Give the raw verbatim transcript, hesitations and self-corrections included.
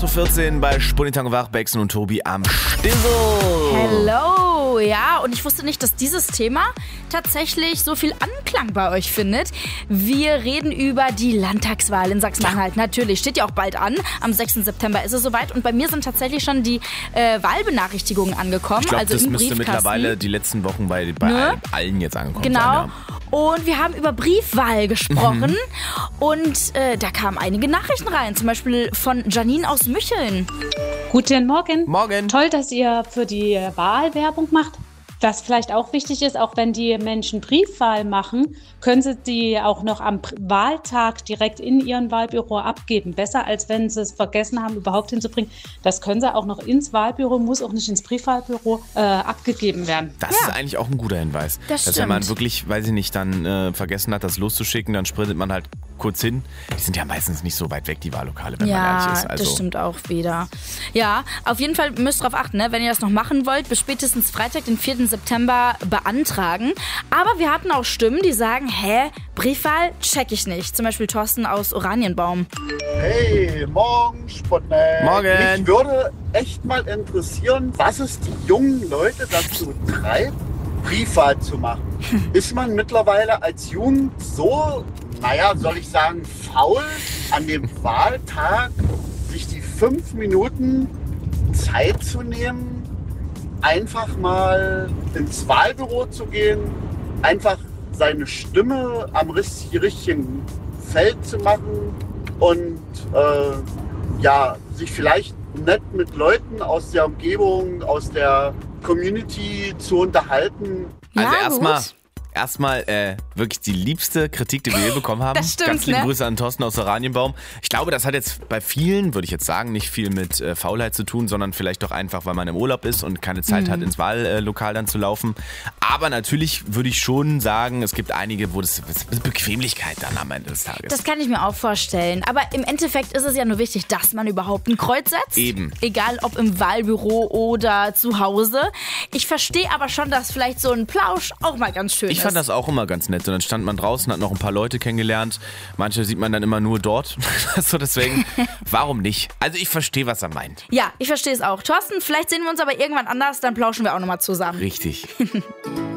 Uhr vierzehn bei Spunitang Wach, Bexen und Tobi am Stissel. Hello, ja, und ich wusste nicht, dass dieses Thema tatsächlich so viel Anklang bei euch findet. Wir reden über die Landtagswahl in Sachsen-Anhalt. Ja. Natürlich, steht ja auch bald an. Am sechsten September ist es soweit. Und bei mir sind tatsächlich schon die äh, Wahlbenachrichtigungen angekommen. Ich glaube, also das im müsste Briefkasten. Mittlerweile die letzten Wochen bei, bei Ne? allen jetzt angekommen Genau. sein. Ja. Und wir haben über Briefwahl gesprochen Mhm. und äh, da kamen einige Nachrichten rein, zum Beispiel von Janine aus Mücheln. Guten Morgen. Morgen. Toll, dass ihr für die Wahl Werbung macht. Was vielleicht auch wichtig ist, auch wenn die Menschen Briefwahl machen, können sie die auch noch am Wahltag direkt in ihrem Wahlbüro abgeben. Besser, als wenn sie es vergessen haben, überhaupt hinzubringen. Das können sie auch noch ins Wahlbüro, muss auch nicht ins Briefwahlbüro äh, abgegeben werden. Das Ja. ist eigentlich auch ein guter Hinweis. Das Dass wenn man stimmt. wirklich, weiß ich nicht, dann äh, vergessen hat, das loszuschicken, dann sprintet man halt kurz hin. Die sind ja meistens nicht so weit weg, die Wahllokale, wenn man Ja, ehrlich ist. Also, das stimmt auch wieder. Ja, auf jeden Fall müsst ihr darauf achten, ne? Wenn ihr das noch machen wollt, bis spätestens Freitag, den vierten September beantragen. Aber wir hatten auch Stimmen, die sagen, hä, Briefwahl check ich nicht. Zum Beispiel Thorsten aus Oranienbaum. Hey, morgen, Sputnik. Morgen. Mich würde echt mal interessieren, was es die jungen Leute dazu treibt, Briefwahl zu machen. Ist man mittlerweile als Jugend so, naja, soll ich sagen, faul, an dem Wahltag sich die fünf Minuten Zeit zu nehmen, einfach mal ins Wahlbüro zu gehen, einfach seine Stimme am richtigen Feld zu machen und äh, ja, sich vielleicht nett mit Leuten aus der Umgebung, aus der Community zu unterhalten. also Ja, erstmal gut. erstmal äh, wirklich die liebste Kritik, die wir je bekommen haben. Das stimmt, Ganz liebe ne? Grüße an Thorsten aus Oranienbaum. Ich glaube, das hat jetzt bei vielen, würde ich jetzt sagen, nicht viel mit äh, Faulheit zu tun, sondern vielleicht doch einfach, weil man im Urlaub ist und keine Zeit Mhm. hat, ins Wahllokal dann zu laufen. Aber natürlich würde ich schon sagen, es gibt einige, wo das, das ist Bequemlichkeit dann am Ende des Tages. Das kann ich mir auch vorstellen. Aber im Endeffekt ist es ja nur wichtig, dass man überhaupt ein Kreuz setzt. Eben. Egal ob im Wahlbüro oder zu Hause. Ich verstehe aber schon, dass vielleicht so ein Plausch auch mal ganz schön Ich ist. fand das auch immer ganz nett. Und dann stand man draußen, hat noch ein paar Leute kennengelernt. Manche sieht man dann immer nur dort. So deswegen, warum nicht? Also ich verstehe, was er meint. Ja, ich verstehe es auch. Thorsten, vielleicht sehen wir uns aber irgendwann anders, dann plauschen wir auch nochmal zusammen. Richtig.